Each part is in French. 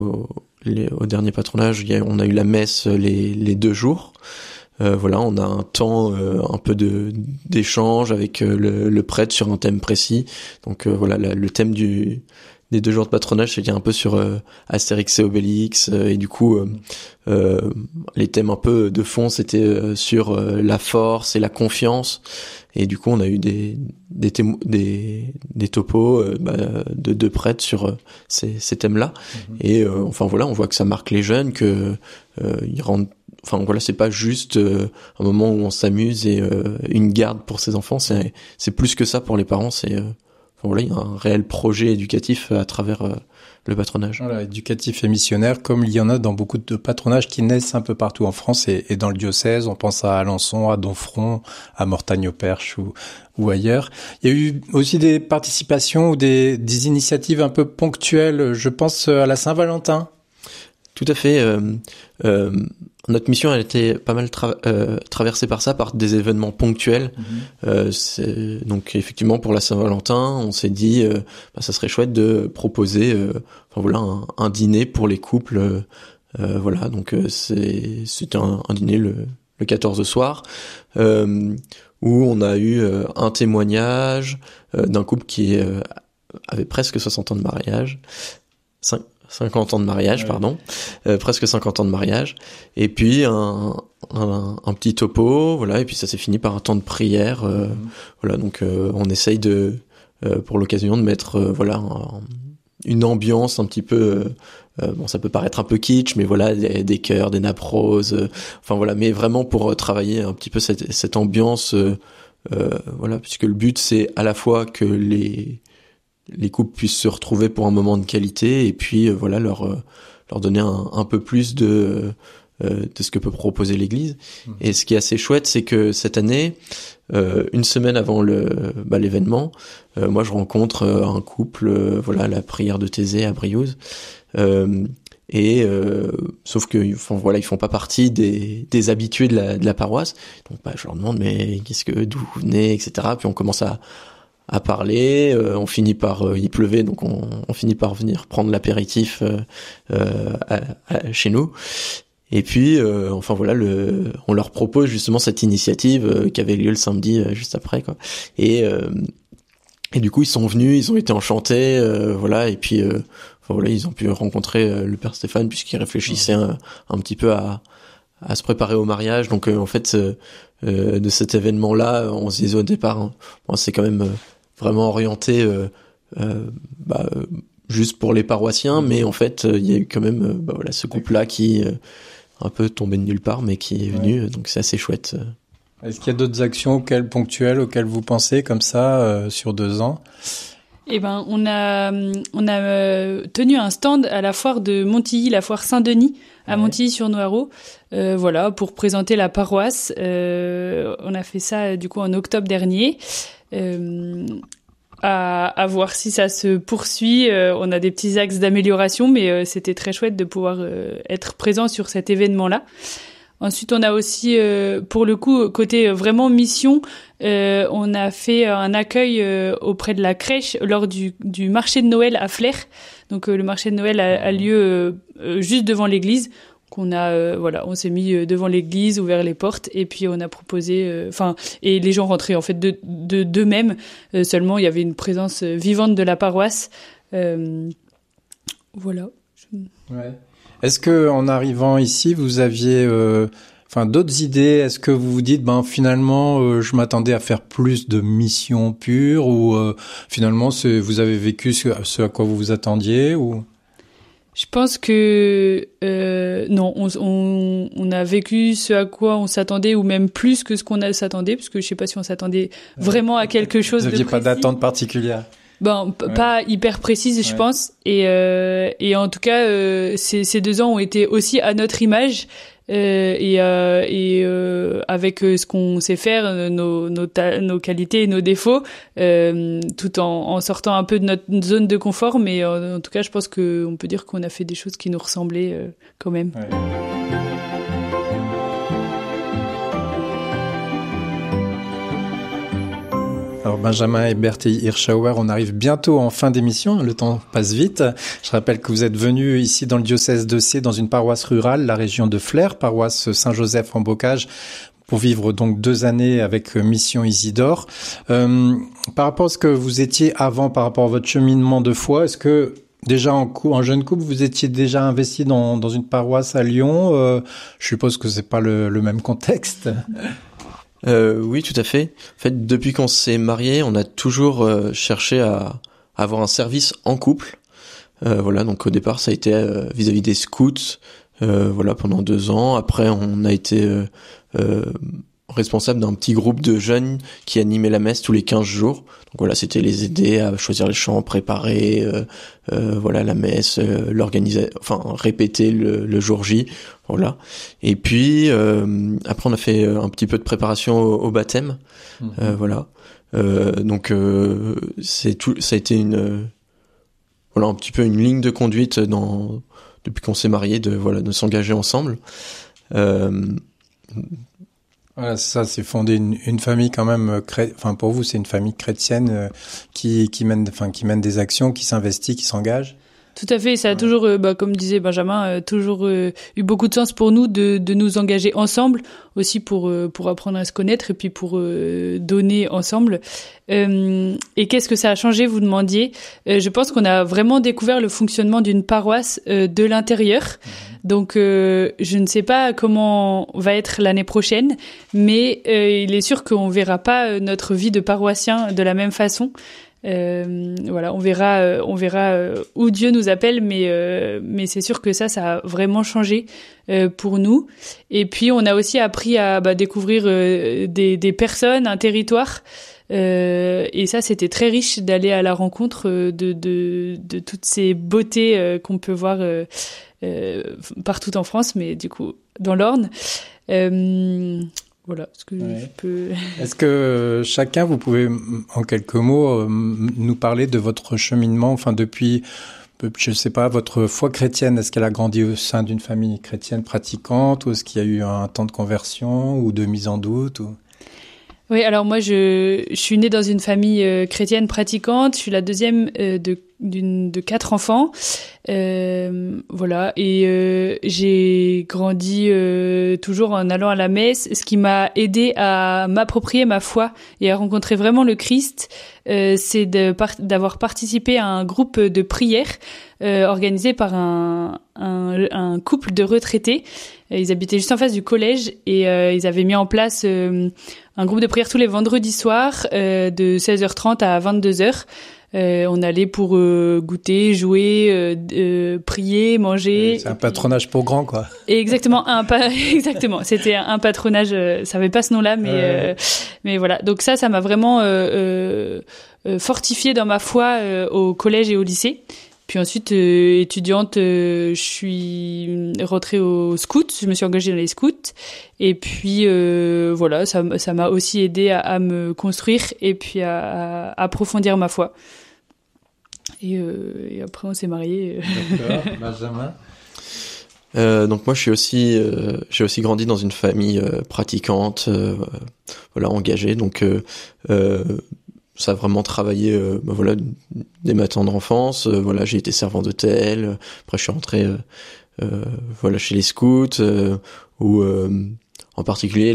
au dernier patronage, on a eu la messe les 2 jours. Voilà, on a un temps un peu d'échange avec le prêtre sur un thème précis. Donc voilà, le thème des 2 jours de patronage, c'était un peu sur Astérix et Obélix, et du coup les thèmes un peu de fond, c'était sur la force et la confiance. Et du coup, on a eu des topos de 2 prêtres sur ces thèmes-là. Et enfin voilà, on voit que ça marque les jeunes, que ils rendent. Enfin voilà, c'est pas juste un moment où on s'amuse et une garde pour ses enfants. C'est plus que ça pour les parents. Enfin voilà, il y a un réel projet éducatif à travers le patronage. Voilà, éducatif et missionnaire, comme il y en a dans beaucoup de patronages qui naissent un peu partout en France et dans le diocèse. On pense à Alençon, à Domfront, à Mortagne-au-Perche ou ailleurs. Il y a eu aussi des participations ou des initiatives un peu ponctuelles. Je pense à la Saint-Valentin. Tout à fait. Notre mission, elle était pas mal traversée par des événements ponctuels. Donc effectivement, pour la Saint-Valentin, on s'est dit, ça serait chouette de proposer, un dîner pour les couples. Voilà, donc c'était un dîner le 14 soir, où on a eu un témoignage d'un couple qui avait presque 60 ans de mariage. 50 ans de mariage, pardon, presque 50 ans de mariage, et puis un petit topo, voilà, et puis ça s'est fini par un temps de prière, voilà, donc on essaye pour l'occasion de mettre, une ambiance un petit peu, ça peut paraître un peu kitsch, mais voilà, des chœurs, des nappes roses, enfin voilà, mais vraiment pour travailler un petit peu cette ambiance, voilà, puisque le but c'est à la fois que les couples puissent se retrouver pour un moment de qualité, et puis leur donner un peu plus de ce que peut proposer l'Église. Et ce qui est assez chouette, c'est que cette année, une semaine avant l'événement, moi je rencontre un couple, à la prière de Thésée à Briouze, sauf que ils font pas partie des habitués de la paroisse. Donc je leur demande mais d'où vous venez, etc. Puis on commence à parler, on finit par il pleuvait, donc on finit par venir prendre l'apéritif chez nous. Et puis on leur propose justement cette initiative qui avait lieu le samedi juste après, quoi. Et du coup ils sont venus, ils ont été enchantés, et puis ils ont pu rencontrer le père Stéphane, puisqu'il réfléchissait un petit peu à se préparer au mariage. Donc de cet événement-là, on se disait au départ, c'est quand même vraiment orienté juste pour les paroissiens, mais en fait il y a eu quand même ce couple-là qui un peu tombé de nulle part, mais qui est venu, donc c'est assez chouette. Est-ce qu'il y a d'autres actions ponctuelles auxquelles vous pensez comme ça sur 2 ans? Eh ben, on a tenu un stand à la foire de Montilly, la foire Saint-Denis, à Montilly-sur-Noireau, pour présenter la paroisse. On a fait ça du coup en octobre dernier. À voir si ça se poursuit. On a des petits axes d'amélioration, mais c'était très chouette de pouvoir être présent sur cet événement-là. Ensuite, on a aussi, pour le coup, côté vraiment mission, on a fait un accueil auprès de la crèche lors du marché de Noël à Flers. Donc le marché de Noël a lieu juste devant l'église. Donc on s'est mis devant l'église, ouvert les portes, et puis on a proposé, et les gens rentraient en fait d'eux-mêmes. Seulement, il y avait une présence vivante de la paroisse. Voilà. Ouais. Est-ce que en arrivant ici, vous aviez d'autres idées? Est-ce que vous vous dites finalement je m'attendais à faire plus de missions pures, ou finalement vous avez vécu ce à quoi vous vous attendiez, ou? Je pense que non, on a vécu ce à quoi on s'attendait, ou même plus que ce qu'on s'attendait, parce que je sais pas si on s'attendait vraiment à quelque chose de précis. Vous n'aviez pas d'attente particulière? Pas hyper précise, je pense. Et en tout cas, ces 2 ans ont été aussi à notre image, avec ce qu'on sait faire, nos qualités et nos défauts, tout en sortant un peu de notre zone de confort. Mais en tout cas, je pense qu'on peut dire qu'on a fait des choses qui nous ressemblaient quand même. Ouais. Alors Benjamin Hebert et Hirschauer, on arrive bientôt en fin d'émission, le temps passe vite. Je rappelle que vous êtes venus ici dans le diocèse de Sées, dans une paroisse rurale, la région de Flers, paroisse Saint-Joseph en Bocage, pour vivre donc 2 années avec Mission Isidore. Par rapport à ce que vous étiez avant, par rapport à votre cheminement de foi, est-ce que déjà en jeune couple, vous étiez déjà investi dans une paroisse à Lyon? Je suppose que c'est pas le même contexte. Oui, tout à fait. En fait, depuis qu'on s'est mariés, on a toujours cherché à avoir un service en couple. Voilà, donc au départ, ça a été vis-à-vis des scouts, voilà, pendant 2 ans. Après, on a été responsable d'un petit groupe de jeunes qui animait la messe tous les 15 jours. Donc voilà, c'était les aider à choisir les chants, préparer voilà la messe, l'organiser, enfin répéter le jour J, voilà. Et puis après on a fait un petit peu de préparation au baptême, voilà. Donc c'est tout, ça a été voilà un petit peu une ligne de conduite depuis qu'on s'est mariés, de s'engager ensemble. Voilà, ça, c'est fonder une famille quand même, enfin pour vous, c'est une famille chrétienne qui mène des actions, qui s'investit, qui s'engage. Tout à fait, ça a toujours, comme disait Benjamin, toujours eu beaucoup de sens pour nous de nous engager ensemble, aussi pour apprendre à se connaître et puis pour donner ensemble. Et qu'est-ce que ça a changé, vous demandiez? Je pense qu'on a vraiment découvert le fonctionnement d'une paroisse de l'intérieur. Donc, je ne sais pas comment va être l'année prochaine, mais il est sûr qu'on verra pas notre vie de paroissien de la même façon. Voilà, on verra où Dieu nous appelle, mais c'est sûr que ça a vraiment changé pour nous. Et puis on a aussi appris à découvrir des personnes, un territoire. Et ça, c'était très riche d'aller à la rencontre de toutes ces beautés qu'on peut voir partout en France, mais du coup dans l'Orne. Voilà ce que je peux. Est-ce que chacun, vous pouvez en quelques mots nous parler de votre cheminement, enfin depuis, je sais pas, votre foi chrétienne, est-ce qu'elle a grandi au sein d'une famille chrétienne pratiquante, ou est-ce qu'il y a eu un temps de conversion ou de mise en doute ou... Oui, alors moi je suis née dans une famille chrétienne pratiquante. Je suis la deuxième de 4 enfants, voilà. Et j'ai grandi toujours en allant à la messe, ce qui m'a aidé à m'approprier ma foi et à rencontrer vraiment le Christ. C'est d'avoir participé à un groupe de prière organisé par un couple de retraités. Ils habitaient juste en face du collège et ils avaient mis en place un groupe de prière tous les vendredis soirs de 16h30 à 22h. On allait pour goûter, jouer, prier, manger. C'est un patronage pour grands, quoi. Et exactement, exactement. C'était un patronage. Ça avait pas ce nom-là, mais voilà. Donc ça m'a vraiment fortifié dans ma foi au collège et au lycée. Puis ensuite, étudiante, je suis rentrée au scout. Je me suis engagée dans les scouts. Et puis, voilà, ça m'a aussi aidé à me construire et puis à approfondir ma foi. Et après, on s'est mariés. D'accord. Benjamin. Donc moi, j'ai aussi grandi dans une famille pratiquante, voilà, engagée. Donc ça a vraiment travaillé, voilà, dès ma tendre enfance. Voilà, j'ai été servant d'hôtel. Après, je suis rentré, voilà, chez les scouts, où en particulier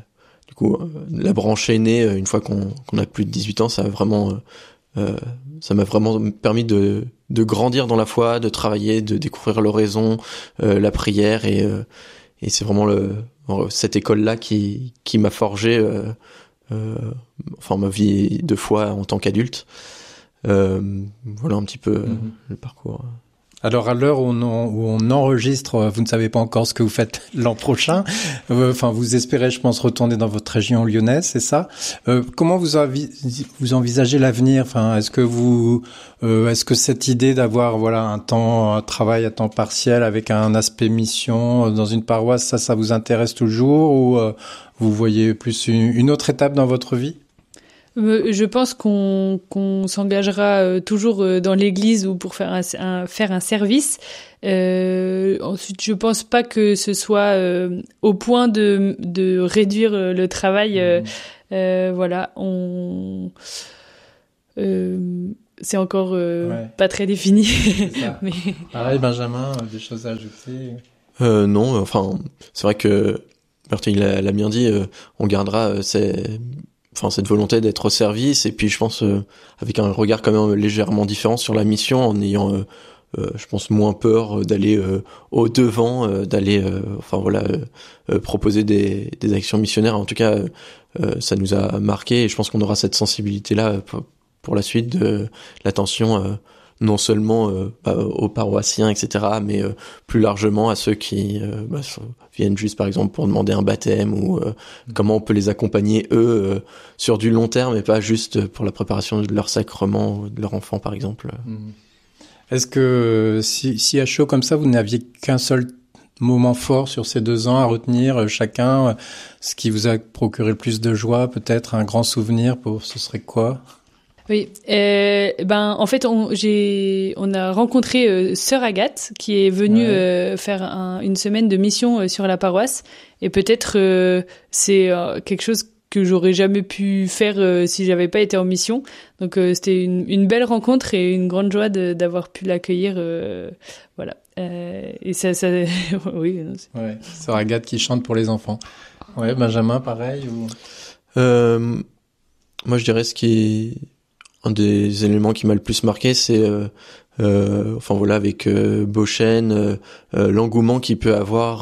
la branche aînée, une fois qu'on a plus de 18 ans, ça m'a vraiment permis de grandir dans la foi, de travailler, de découvrir l'oraison, la prière, et c'est vraiment cette école-là qui m'a forgé ma vie de foi en tant qu'adulte. Voilà un petit peu le parcours. Alors, à l'heure où on enregistre, vous ne savez pas encore ce que vous faites l'an prochain. Enfin, vous espérez, je pense, retourner dans votre région lyonnaise, c'est ça? Comment vous envisagez l'avenir? Enfin, est-ce que cette idée d'avoir, voilà, un travail à temps partiel avec un aspect mission dans une paroisse, ça vous intéresse toujours, ou vous voyez plus une autre étape dans votre vie? Je pense qu'on s'engagera toujours dans l'église ou pour faire un service. ensuite, je pense pas que ce soit au point de réduire le travail. Voilà, c'est encore pas très défini. C'est ça. Mais... Pareil, Benjamin, des choses à ajouter? Non, enfin, c'est vrai que Bertie l'a bien dit, on gardera cette volonté d'être au service, et puis je pense avec un regard quand même légèrement différent sur la mission, en ayant je pense moins peur d'aller au devant, d'aller proposer des actions missionnaires. En tout cas, ça nous a marqué, et je pense qu'on aura cette sensibilité là pour la suite de l'attention non seulement aux paroissiens, etc., mais plus largement à ceux qui viennent juste, par exemple, pour demander un baptême, ou comment on peut les accompagner, eux, sur du long terme, et pas juste pour la préparation de leur sacrement, de leur enfant, par exemple. Est-ce que, si à chaud comme ça, vous n'aviez qu'un seul moment fort sur ces 2 ans à retenir chacun, ce qui vous a procuré le plus de joie, peut-être un grand souvenir, ce serait quoi? Oui, en fait, on a rencontré Sœur Agathe, qui est venue faire une semaine de mission sur la paroisse, et peut-être c'est quelque chose que j'aurais jamais pu faire si j'avais pas été en mission. Donc c'était une belle rencontre et une grande joie d'avoir pu l'accueillir. Voilà. Et ça oui. Ouais, Sœur Agathe qui chante pour les enfants. Ouais, Benjamin, pareil ou... Moi, je dirais un des éléments qui m'a le plus marqué, c'est avec Beauchêne, l'engouement qu'il peut avoir,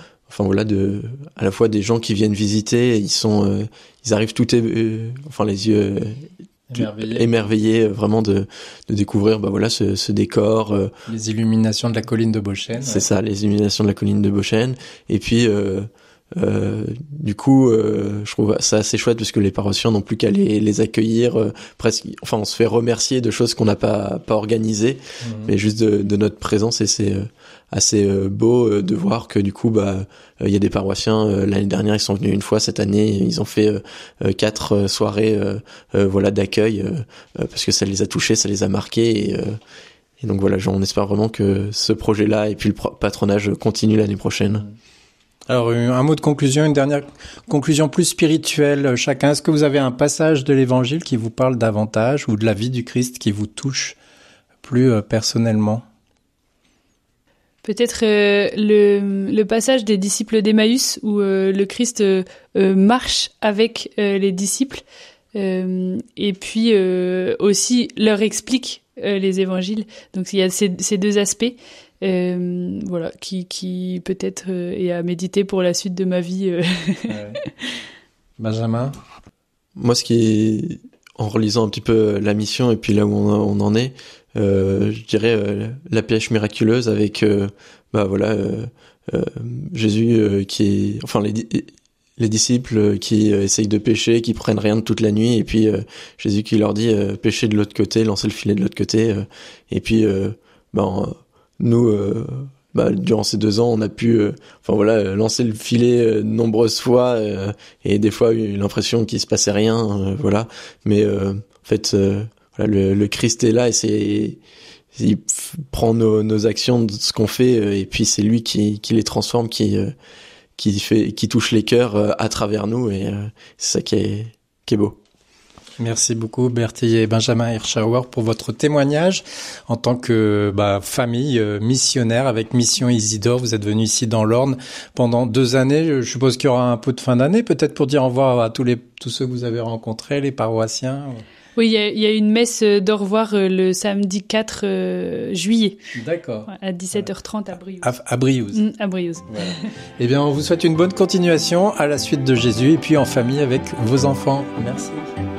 à la fois des gens qui viennent visiter, ils arrivent les yeux émerveillés vraiment de découvrir ce décor, les illuminations de la colline de Beauchêne. C'est ça, les illuminations de la colline de Beauchêne. Et puis du coup, je trouve ça assez chouette, parce que les paroissiens n'ont plus qu'à les accueillir, presque. Enfin, on se fait remercier de choses qu'on n'a pas organisées, mais juste de notre présence, et c'est assez beau de voir que du coup, il y a des paroissiens. L'année dernière, ils sont venus une fois. Cette année, ils ont fait 4 soirées, d'accueil, parce que ça les a touchés, ça les a marqués, et donc voilà, on espère vraiment que ce projet-là et puis le patronage continue l'année prochaine. Alors, un mot de conclusion, une dernière conclusion plus spirituelle chacun. Est-ce que vous avez un passage de l'Évangile qui vous parle davantage, ou de la vie du Christ qui vous touche plus personnellement? Peut-être le passage des disciples d'Emmaüs, où le Christ marche avec les disciples, et puis aussi leur explique les évangiles. Donc il y a ces 2 aspects. Qui peut-être est à méditer pour la suite de ma vie. Ouais. Benjamin? Moi, en relisant un petit peu la mission et puis là où on en est, je dirais la pêche miraculeuse avec Jésus les disciples qui essayent de pêcher, qui prennent rien de toute la nuit, et puis Jésus qui leur dit pêchez de l'autre côté, lancez le filet de l'autre côté, et puis nous, durant ces 2 ans, on a pu, lancer le filet de nombreuses fois, et des fois eu l'impression qu'il se passait rien, Mais le Christ est là, et il prend nos actions, de ce qu'on fait, et puis c'est lui qui les transforme, qui touche les cœurs à travers nous, et c'est ça qui est beau. Merci beaucoup Bertie et Benjamin Hirschauer pour votre témoignage en tant que famille missionnaire avec Mission Isidore. Vous êtes venus ici dans l'Orne pendant 2 années. Je suppose qu'il y aura un peu de fin d'année, peut-être pour dire au revoir à tous ceux que vous avez rencontrés, les paroissiens. Oui, il y a une messe d'au revoir le samedi 4 juillet. D'accord. À 17h30 à Briouze. À Briouze. À Briouze. Voilà. Eh bien, on vous souhaite une bonne continuation à la suite de Jésus, et puis en famille avec vos enfants. Merci.